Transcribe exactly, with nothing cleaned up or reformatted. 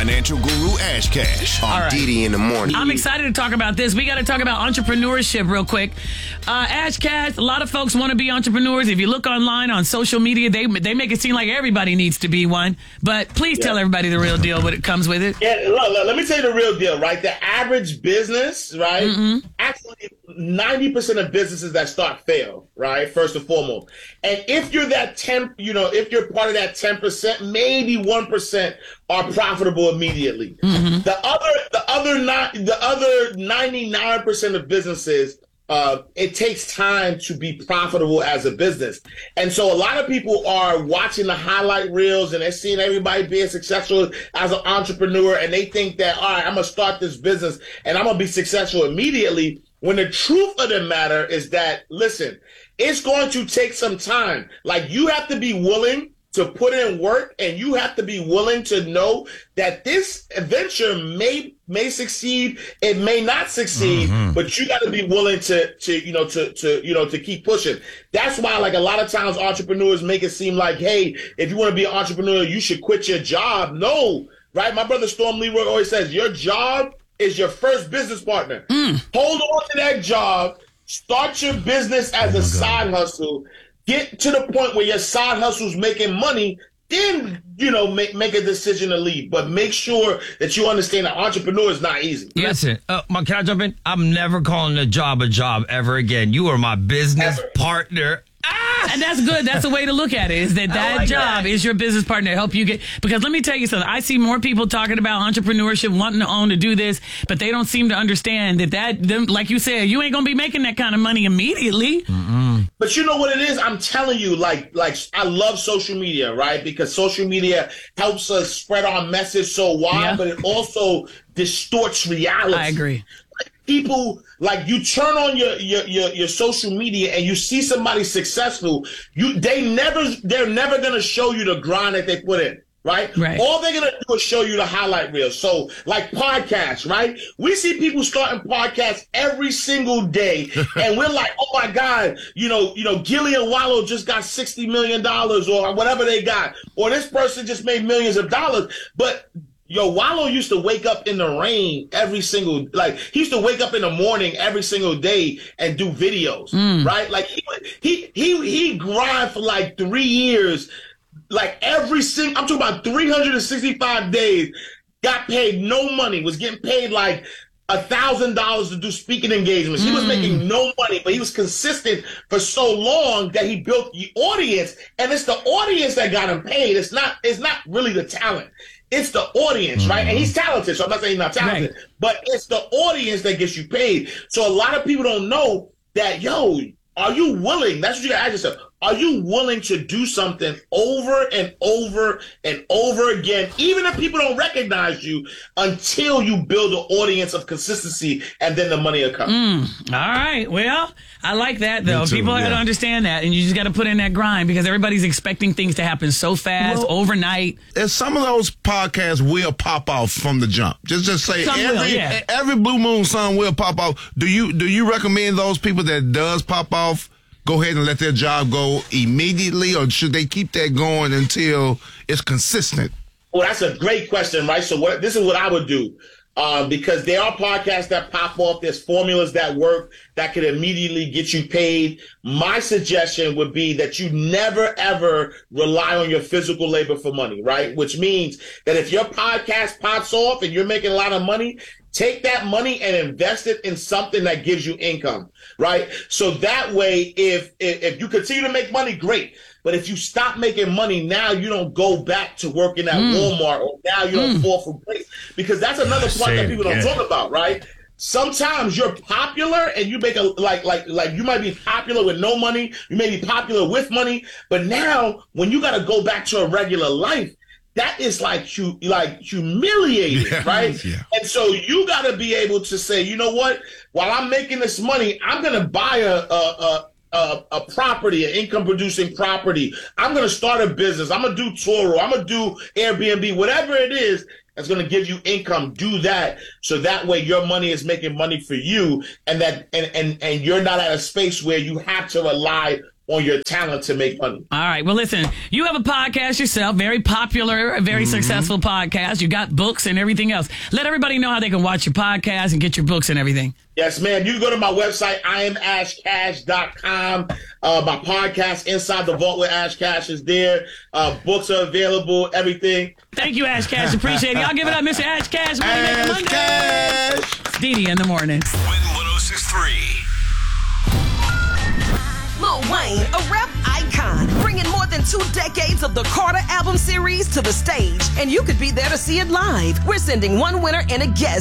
financial guru Ash Cash on right. Didi in the morning. I'm excited to talk about this. We got to talk about entrepreneurship real quick. Uh, Ash Cash, a lot of folks want to be entrepreneurs. If you look online on social media, they they make it seem like everybody needs to be one. But please yeah. tell everybody the real deal, what it comes with it. Yeah, look, look, let me tell you the real deal, right? The average business, right? Mm-hmm. Actually, ninety percent of businesses that start fail, right? First and foremost. And if you're that ten, you know, if you're part of that ten percent, maybe one percent are profitable immediately. Mm-hmm. The other, the other not, the other ninety-nine percent of businesses, uh, it takes time to be profitable as a business. And so a lot of people are watching the highlight reels and they're seeing everybody being successful as an entrepreneur. And they think that, all right, I'm going to start this business and I'm going to be successful immediately. When the truth of the matter is that, listen, it's going to take some time. Like, you have to be willing to put in work, and you have to be willing to know that this venture may may succeed, it may not succeed, mm-hmm. but you got to be willing to to you know to to you know to keep pushing. That's why, like, a lot of times entrepreneurs make it seem like, hey, if you want to be an entrepreneur, you should quit your job. No, right? My brother Storm Leroy always says, your job is your first business partner. Mm. Hold on to that job. Start your business as oh a side God. hustle. Get to the point where your side hustle's making money, then, you know, make make a decision to leave. But make sure that you understand that entrepreneur is not easy. Listen, uh, can I jump in? I'm never calling a job a job ever again. You are my business ever. partner. Ah! And that's good. That's the way to look at it, is that that like job that. is your business partner to help you get, because let me tell you something. I see more people talking about entrepreneurship, wanting to own, to do this, but they don't seem to understand that that, them, like you said, you ain't going to be making that kind of money immediately. Mm-mm. But you know what it is? I'm telling you, like, like I love social media, right? Because social media helps us spread our message so wide, yeah. but it also distorts reality. I agree. People, like, you turn on your, your your your social media and you see somebody successful, you they never they're never gonna show you the grind that they put in, right? Right. All they're gonna do is show you the highlight reel. So, like podcasts, right? We see people starting podcasts every single day, and we're like, oh my God, you know, you know, Gillian Wallow just got sixty million dollars or whatever they got, or this person just made millions of dollars, but yo, Wallow used to wake up in the rain every single, like, he used to wake up in the morning every single day and do videos, mm. right? Like, he, he, he, he grind for like three years, like every single, I'm talking about three hundred sixty-five days, got paid no money, was getting paid like a thousand dollars to do speaking engagements. Mm. He was making no money, but he was consistent for so long that he built the audience, and it's the audience that got him paid. It's not, it's not really the talent. It's the audience, right? Mm-hmm. And he's talented, so I'm not saying he's not talented, right. but it's the audience that gets you paid. So a lot of people don't know that, yo, are you willing? That's what you got to ask yourself. Are you willing to do something over and over and over again, even if people don't recognize you, until you build an audience of consistency, and then the money will come? Mm, all right. Well, I like that, though. Too, people yeah. have to understand that, and you just got to put in that grind, because everybody's expecting things to happen so fast, well, overnight. And some of those podcasts will pop off from the jump. Just just say some every, will, yeah. every Blue Moon song will pop off. Do you do you recommend those people that does pop off go ahead and let their job go immediately, or should they keep that going until it's consistent? Well, that's a great question, right? So what, this is what I would do, um, because there are podcasts that pop off. There's formulas that work that could immediately get you paid. My suggestion would be that you never, ever rely on your physical labor for money, right? Which means that if your podcast pops off and you're making a lot of money, take that money and invest it in something that gives you income, right? So that way, if, if if you continue to make money, great. But if you stop making money, now you don't go back to working at mm. Walmart, or now you don't mm. fall from grace. Because that's another part that people don't talk about, right? Sometimes you're popular and you make a, like, like, like you might be popular with no money. You may be popular with money. But now when you got to go back to a regular life, that is like hu- like humiliating, yeah, right? Yeah. And so you got to be able to say, you know what? While I'm making this money, I'm going to buy a, a, a, a, a property, an income producing property. I'm going to start a business. I'm going to do Turo. I'm going to do Airbnb, whatever it is that's going to give you income. Do that. So that way your money is making money for you, and that, and, and, and you're not at a space where you have to rely on your talent to make money. All right. Well, listen, you have a podcast yourself, very popular, very mm-hmm. successful podcast. You got books and everything else. Let everybody know how they can watch your podcast and get your books and everything. Yes, man. You can go to my website, I am ash cash dot com. Uh, my podcast, Inside the Vault with Ash Cash, is there. Uh, books are available, everything. Thank you, Ash Cash. Appreciate it. Y'all give it up, Mister Ash Cash. Ash Monday. Cash. It's Dee Dee in the morning. Win one oh six point three. Lil Wayne, a rap icon, bringing more than two decades of the Carter album series to the stage. And you could be there to see it live. We're sending one winner and a guest